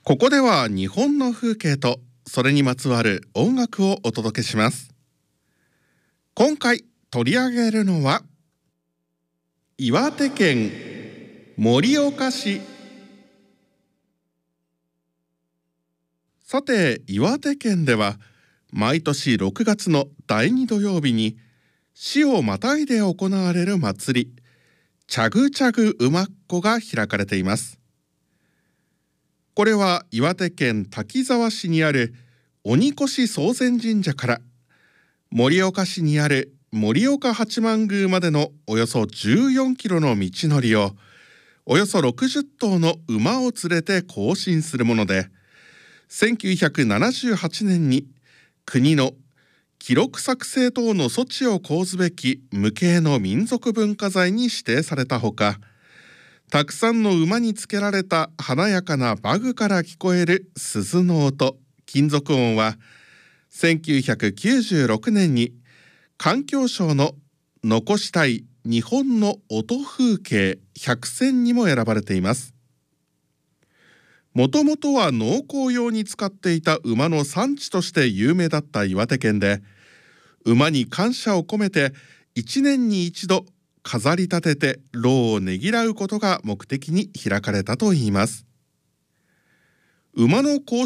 ここでは日本の風景とそれにまつわる音楽をお届けします。今回取り上げるのは岩手県盛岡市。さて、岩手県では毎年6月の第2土曜日に市をまたいで行われる祭り、チャグチャグ馬コが開かれています。これは岩手県滝沢市にある鬼越宗善神社から盛岡市にある盛岡八幡宮までのおよそ14キロの道のりをおよそ60頭の馬を連れて行進するもので、1978年に国の記録作成等の措置を講ずべき無形の民族文化財に指定されたほか、たくさんの馬につけられた華やかな馬具から聞こえる鈴の音、金属音は1996年に環境省の残したい日本の音風景100選にも選ばれています。もともとは農耕用に使っていた馬の産地として有名だった岩手県で、馬に感謝を込めて1年に一度飾り立てて労をねぎらうことが目的に開かれたといいます。馬の行